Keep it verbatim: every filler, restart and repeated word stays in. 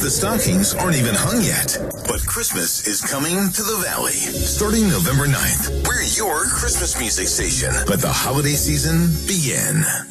The stockings aren't even hung yet. But Christmas is coming to the Valley. Starting November ninth, we're your Christmas music station. Let the holiday season begin.